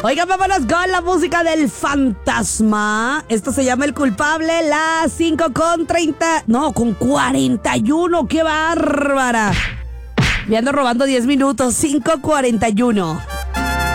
Oigan, vámonos con la música del fantasma. Esto se llama El Culpable, las 5:30. No, con 41. ¡Qué bárbara! Me ando robando 10 minutos, 5:41.